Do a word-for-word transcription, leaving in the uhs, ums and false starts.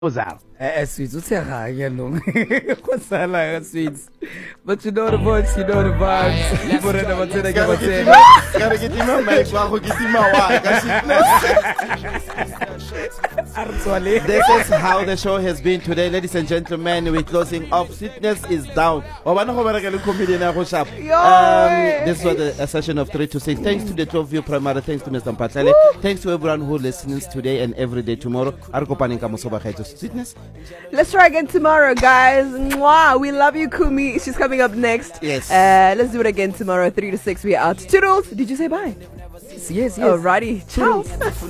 Ozal. Eh, sweets, what's your high long? What's that like, sweets? But you know the voice, you know the vibes. You put it over to the game. Gotta get him a mic, gotta get him a This is how the show has been today, ladies and gentlemen. We're closing off. Sweetness is down. Um, this was a, a session of three to six. Thanks to the two of you, Primary. Thanks to Mister Mphatlele. Thanks to everyone who listens today and every day tomorrow. Sweetness. Let's try again tomorrow, guys. Mwah. We love you, Kumi. She's coming up next. Yes. Uh, let's do it again tomorrow, three to six. We're out. Toodles. Did you say bye? Yes, yes. Alrighty. Ciao.